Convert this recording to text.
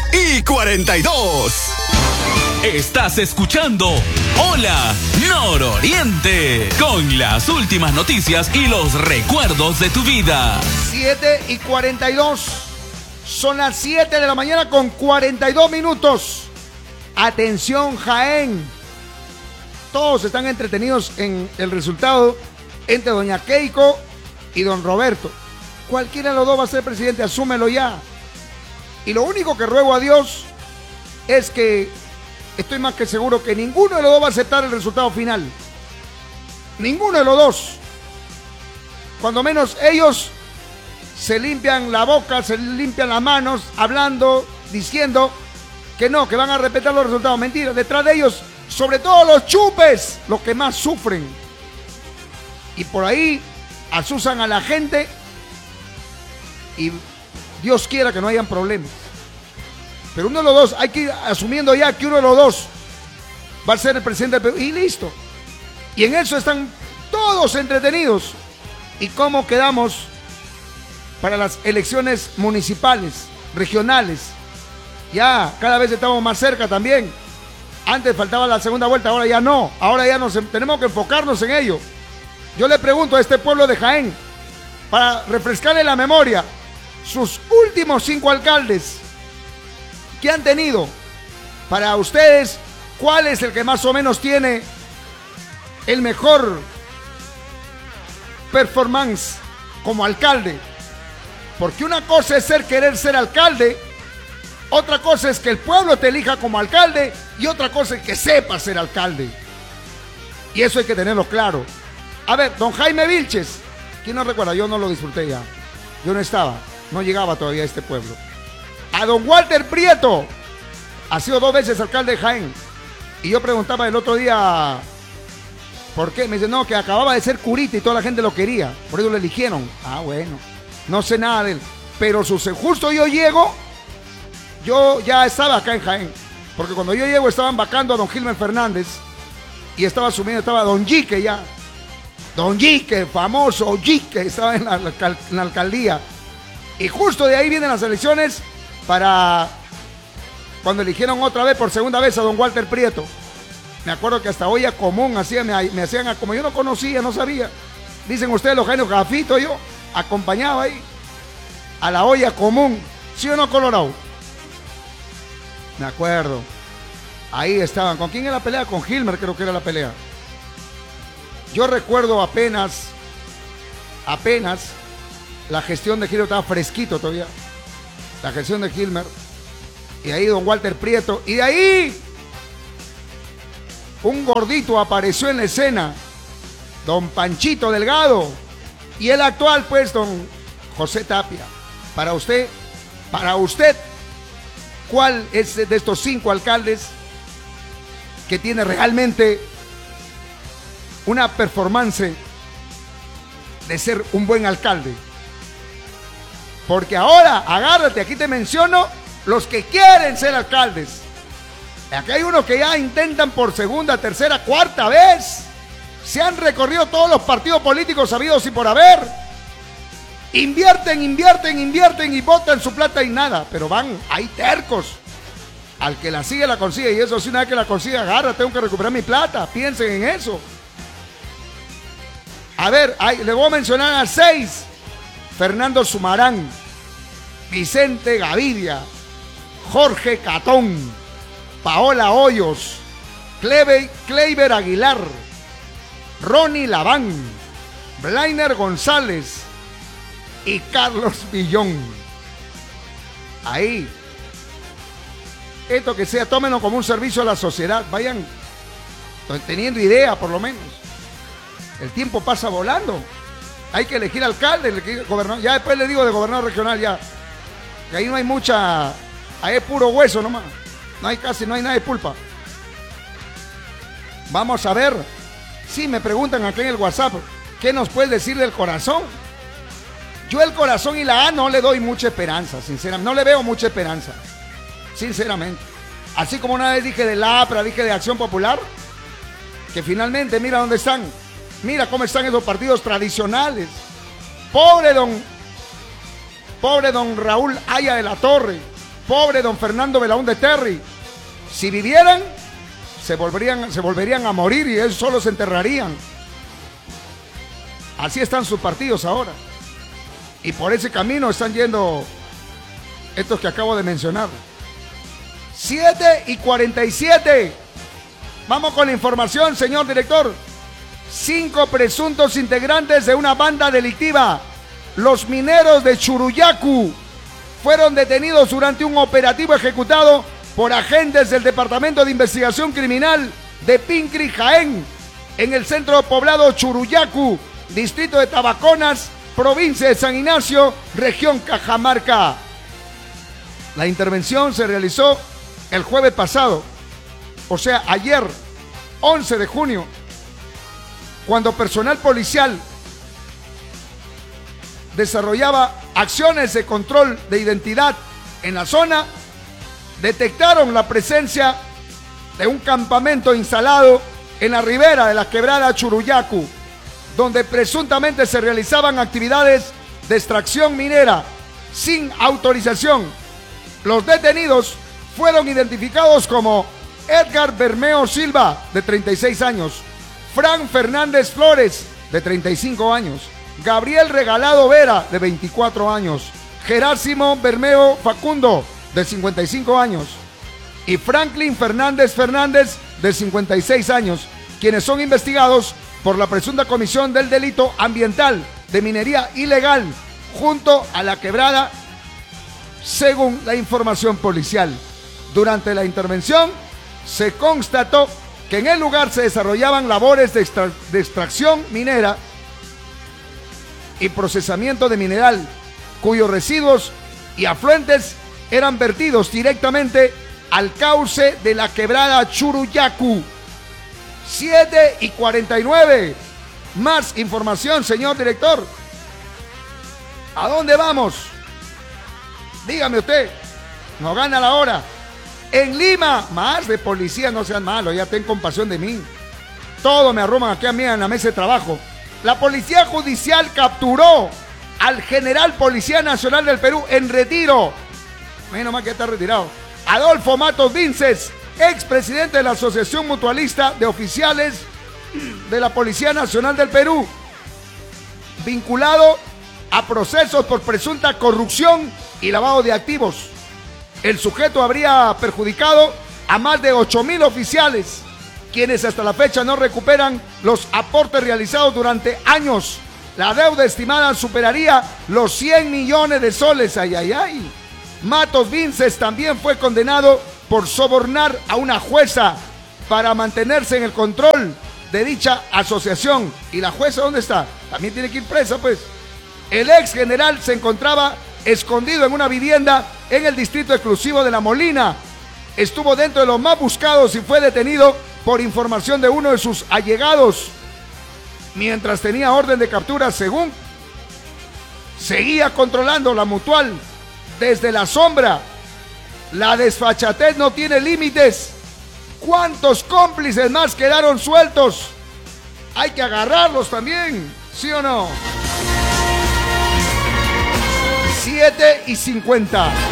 7:42. Estás escuchando Hola Nororiente, con las últimas noticias y los recuerdos de tu vida. 7:42. Son las 7 de la mañana con 42 minutos. Atención, Jaén. Todos están entretenidos en el resultado entre doña Keiko y don Roberto. Cualquiera de los dos va a ser presidente, asúmelo ya. Y lo único que ruego a Dios es que estoy más que seguro que ninguno de los dos va a aceptar el resultado final. Ninguno de los dos. Cuando menos ellos se limpian la boca, se limpian las manos, hablando, diciendo que no, que van a respetar los resultados. Mentira, detrás de ellos, sobre todo los chupes, los que más sufren. Y por ahí asusan a la gente y Dios quiera que no hayan problemas. Pero uno de los dos, hay que ir asumiendo ya que uno de los dos va a ser el presidente del Perú. Y listo. Y en eso están todos entretenidos. ¿Y cómo quedamos para las elecciones municipales, regionales? Ya cada vez estamos más cerca también. Antes faltaba la segunda vuelta, ahora ya no. Ahora ya tenemos que enfocarnos en ello. Yo le pregunto a este pueblo de Jaén, para refrescarle la memoria, sus últimos 5 alcaldes que han tenido, para ustedes, ¿cuál es el que más o menos tiene el mejor performance como alcalde? Porque una cosa es querer ser alcalde, otra cosa es que el pueblo te elija como alcalde y otra cosa es que sepa ser alcalde. Y eso hay que tenerlo claro. A ver, don Jaime Vilches, ¿quién no recuerda? Yo no lo disfruté ya. Yo no estaba, no llegaba todavía a este pueblo. A don Walter Prieto, ha sido 2 veces alcalde de Jaén. Y yo preguntaba el otro día, ¿por qué? Me dice, no, que acababa de ser curita y toda la gente lo quería, por eso lo eligieron. Ah, bueno, no sé nada de él. Pero justo yo llego, yo ya estaba acá en Jaén. Porque cuando yo llego estaban vacando a don Gilmer Fernández y estaba asumiendo, estaba don Yique ya. Don Yique, famoso Yique, estaba en la alcaldía. Y justo de ahí vienen las elecciones para cuando eligieron otra vez, por segunda vez, a don Walter Prieto. Me acuerdo que hasta olla común me hacían, como yo no conocía, no sabía. Dicen ustedes los genios, Gafito, yo acompañaba ahí a la olla común. ¿Sí o no, Colorado? Me acuerdo. Ahí estaban. ¿Con quién era la pelea? Con Gilmer, creo que era la pelea. Yo recuerdo apenas la gestión de Gilmer, estaba fresquito todavía. La gestión de Gilmer. Y ahí don Walter Prieto. Y de ahí un gordito apareció en la escena. Don Panchito Delgado. Y el actual, pues, don José Tapia. Para usted, ¿cuál es de estos 5 alcaldes que tiene realmente una performance de ser un buen alcalde? Porque ahora, agárrate, aquí te menciono los que quieren ser alcaldes. Aquí hay unos que ya intentan por segunda, tercera, cuarta vez. Se han recorrido todos los partidos políticos habidos y por haber. Invierten y botan su plata y nada. Pero van, hay tercos. Al que la sigue, la consigue. Y eso sí, una vez que la consigue, agarra, tengo que recuperar mi plata. Piensen en eso. A ver, le voy a mencionar a 6. Fernando Sumarán, Vicente Gavidia, Jorge Catón, Paola Hoyos, Kleiber Aguilar, Ronnie Laván, Blainer González y Carlos Villón. Ahí. Esto que sea, tómenlo como un servicio a la sociedad. Vayan teniendo idea, por lo menos. El tiempo pasa volando. Hay que elegir alcalde, elegir gobernador. Ya después le digo de gobernador regional ya. Que ahí no hay mucha... Ahí es puro hueso nomás. No hay nada de pulpa. Vamos a ver. Sí, me preguntan aquí en el WhatsApp, ¿qué nos puedes decir del corazón? Yo el corazón y la A no le doy mucha esperanza, sinceramente. No le veo mucha esperanza, sinceramente. Así como una vez dije de la APRA, dije de Acción Popular, que finalmente mira dónde están. Mira cómo están esos partidos tradicionales. Pobre don Raúl Haya de la Torre. Pobre don Fernando Belaúnde Terry. Si vivieran, se volverían a morir y ellos solo se enterrarían. Así están sus partidos ahora. Y por ese camino están yendo estos que acabo de mencionar. 7:47. Vamos con la información, señor director. 5 presuntos integrantes de una banda delictiva, los mineros de Churuyacu, fueron detenidos durante un operativo ejecutado por agentes del Departamento de Investigación Criminal de Pincri, Jaén, en el centro poblado Churuyacu, distrito de Tabaconas, provincia de San Ignacio, región Cajamarca. La intervención se realizó el jueves pasado, o sea, ayer, 11 de junio, cuando personal policial desarrollaba acciones de control de identidad en la zona. Detectaron la presencia de un campamento instalado en la ribera de la quebrada Churuyacu, donde presuntamente se realizaban actividades de extracción minera sin autorización. Los detenidos fueron identificados como Edgar Bermeo Silva, de 36 años, Fran Fernández Flores, de 35 años, Gabriel Regalado Vera, de 24 años, Gerásimo Bermeo Facundo, de 55 años, y Franklin Fernández Fernández, de 56 años, quienes son investigados por la presunta comisión del delito ambiental de minería ilegal junto a la quebrada, según la información policial. Durante la intervención se constató que en el lugar se desarrollaban labores de extracción minera y procesamiento de mineral, cuyos residuos y afluentes eran vertidos directamente al cauce de la quebrada Churuyacu. 7:49. Más información, señor director. ¿A dónde vamos? Dígame usted. No gana la hora. En Lima, más de policía, no sean malos, ya ten compasión de mí. Todo me arruman aquí a mí en la mesa de trabajo. La Policía Judicial capturó al general Policía Nacional del Perú en retiro. Menos mal que está retirado. Adolfo Matos Vinces, expresidente de la Asociación Mutualista de Oficiales de la Policía Nacional del Perú, vinculado a procesos por presunta corrupción y lavado de activos. El sujeto habría perjudicado a más de 8,000 oficiales, quienes hasta la fecha no recuperan los aportes realizados durante años. La deuda estimada superaría los 100 millones de soles. Ay, ay, ay. Matos Vinces también fue condenado por sobornar a una jueza para mantenerse en el control de dicha asociación. ¿Y la jueza dónde está? También tiene que ir presa, pues. El ex general se encontraba escondido en una vivienda en el distrito exclusivo de La Molina. Estuvo dentro de los más buscados y fue detenido por información de uno de sus allegados, mientras tenía orden de captura, según seguía controlando la Mutual desde la sombra. La desfachatez no tiene límites. ¿Cuántos cómplices más quedaron sueltos? Hay que agarrarlos también, ¿sí o no? 7:50.